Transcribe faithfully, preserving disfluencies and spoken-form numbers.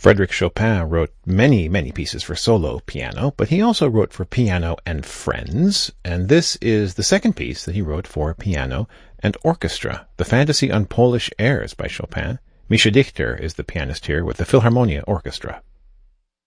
Frédéric Chopin wrote many, many pieces for solo piano, but he also wrote for piano and friends, and this is the second piece that he wrote for piano and orchestra, the Fantasy on Polish Airs by Chopin. Mischa Dichter is the pianist here with the Philharmonia Orchestra.